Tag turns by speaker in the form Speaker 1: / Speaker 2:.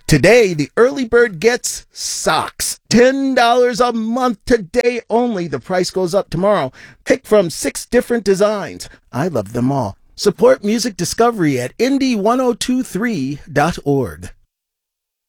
Speaker 1: Today, the early bird gets socks. $10 a month today only. The price goes up tomorrow. Pick from 6 different designs. I love them all. Support music discovery at indie1023.org.